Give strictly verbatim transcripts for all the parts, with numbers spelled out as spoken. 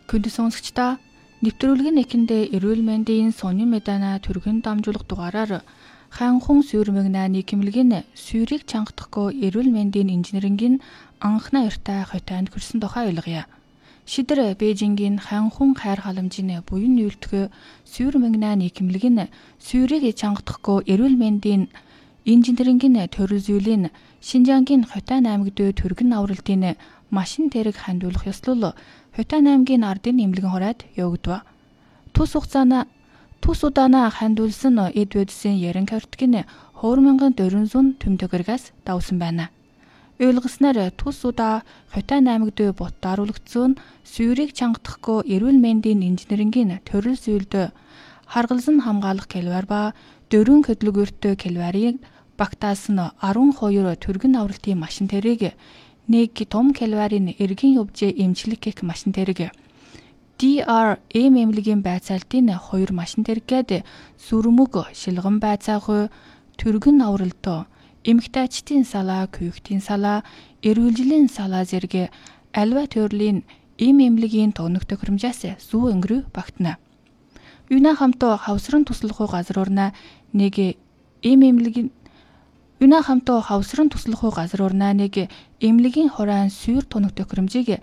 Күнд сонсогчдоо нэвтрүүлгийн нэхэндээ эрүүл мэндийн сонин мэдэнэ түргэн дамжуулах дугаараар ханхун сүйрмэгнэ нийгэмлэгийн сүйрийг чангадахгүй эрүүл мэндийн инженерингийн анхны аяртай хотойнд хүрсэн тухай ойлгоё. Шидэр Бээжингийн ханхун хайр халамжийн буян нүүлтгэх сүйрмэгнэ нийгэмлэгийн сүйрийг чангадахгүй эрүүл мэндийн инженерингийн төрөл зүйлийн Шинжаангийн Хотойн аймагт түргэн авралтын машин тэрэг хандуулах ёслол Хотойн аймгийн ардын эмнэлгийн хороод явагдав. Тус хугацаана тус удаана хандуулсан эд бодисын ярин картгийн two thousand four hundred төмтөгөргөөс давсан байна. Ойлгосноор тус удаа Хотойн аймагт ботдааруулагдсан сүйрийг чангадахгүй эрүүл мэндийн инженерингийн төрөл зүйлд харгалзан хамгаалах калвар ба дөрвөн хөдөлгөөртөө калварыг багтаасан twelve түргэн авралтын машин тэрэг нэг том калварын эргэн явж эмчлэг гэх машин тэрэг ди ар эм эмнэлгийн байцаалтын two машин тэргээд сүрмөг шилгэн байцаагүй түргэн авралт эмэгтэйчдын салаа, хүүхдийн салаа, эрүүлжлийн салаа зэрэг альва төрлийн эм эмнэлгийн тоног тохиромжаас зүү өнгөрөө багтана. Юна хамтаа хавсран туслах газар урна нэг эм эмнэлгийн Юна хамтаа хавсран туслах газар урна нэг эмнэлгийн хураан сүйр тоног тохиромжийг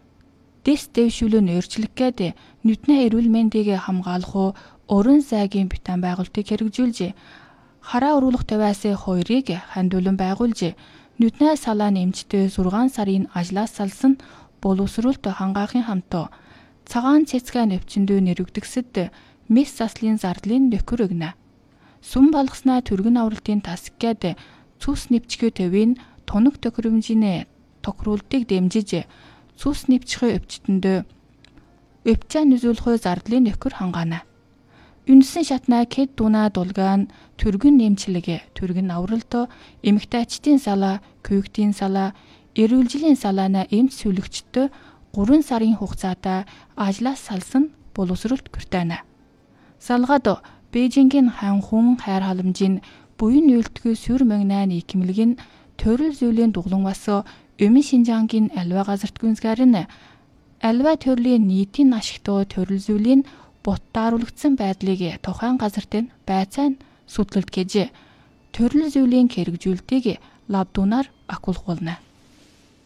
дэс дэвшүүлэн өөрчлөггээд нүдний эрүүл мэндийг хамгаалах уран сайгийн битан байгуулалтыг хэрэгжүүлж хараа уруулах тавиас хоёрыг хандуулан байгуулж нүдний салаа нэмжтэй six сарын ажлаас салсан боловсруулалт хангаахын хамтаа цагаан цэцгээ навчинд нэрвдэгсэд мис заслын зардлын нөхөр өгнө. Сүм балгаснаа түргэн авралтын тасггээд цус нэвчгээ төвийн тоног тохиромжийн тохируултыг дэмжиж цус нэвчгээ өвчтөнд өвчөө нөзүүлэх зардлын нөхөр хангаана. Үнсэн шатнаа кед дуна дулгаан түргэн нэмчлэг түргэн авралт эмэгтэйчдын салаа, хүүхдийн салаа, эрүүлжлийн салаана эмч сүлэгчдөө three сарын хугацаатай ажлаас салсан боловсруулалт хүртэнэ. Салгаад Бээжингийн ханхун хайр халамжийн буян нүүлтгэх сүйрмэгнэ нийгэмлэгийн төрөл зүйлийн дуглан бас өмнө Шинжаангийн альва газарт гүнзгэр нь альва төрлийн нийтийн ашигтай төрөл зүйлийн ботдааруулагдсан байдлыг тухайн газарт нь байцаан судлалт гэж төрөл зүйлийн хэрэгжүүлэлтийг лабдунаар акулгуулна.